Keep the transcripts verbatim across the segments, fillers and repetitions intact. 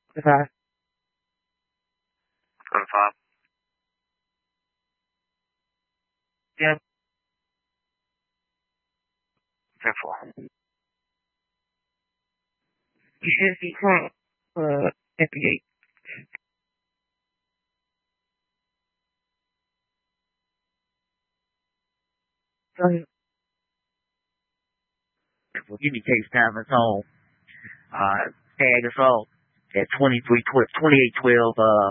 Five. Twenty-five. Yeah. Ten four. You should be current. Uh, fifty-eight. Go ahead. Well, give me case time. It's on. Uh, tag assault at twenty-three twelve, twenty-eight twelve, uh,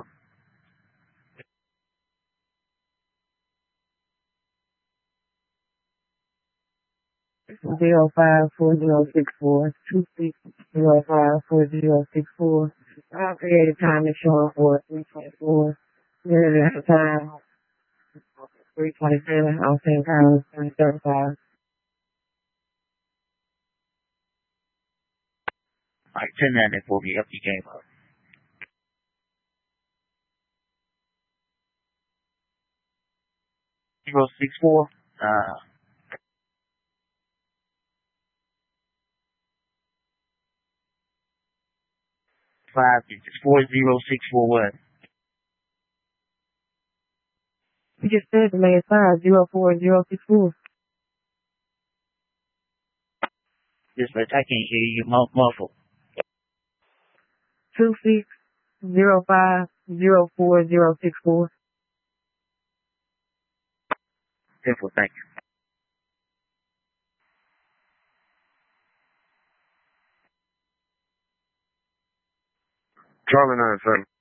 Zero five four zero six four two six zero five four zero six four. Our created time is showing for three twenty four. Minute at a time. Three twenty seven. On same time three thirty five. alright, send that in for me after you came up. zero six four, uh, five digits, four zero six four what? You just said the last five zero four zero six four. Just like I can't hear you, mu- muffled. Two six zero five zero four zero six four. Simple, thank you. Charlie nine seven.